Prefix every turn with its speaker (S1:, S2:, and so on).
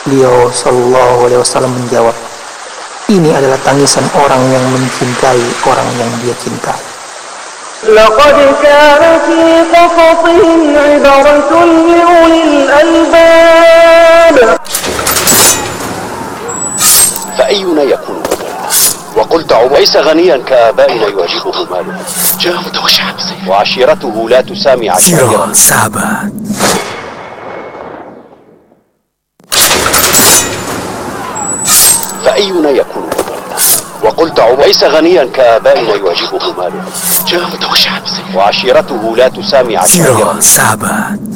S1: Beliau Shallallahu Alaihi Wasallam menjawab, ini adalah tangisan orang yang mencintai orang yang dia cintai.
S2: لقد كان في قصصهم عبرة لأولي الألباب.
S3: فأينا يكون وقلت ليس غنيا كآبائنا يعجبه ماله جاء متوشعا وعشيرته لا تسامي عشيرته.
S1: Sahabat.
S3: فأينا يكون وقلت ليس غنيا كآبائنا يعجبه ماله جاء متوشعا وعشيرته لا تسامي عشيرته.
S1: Sahabat.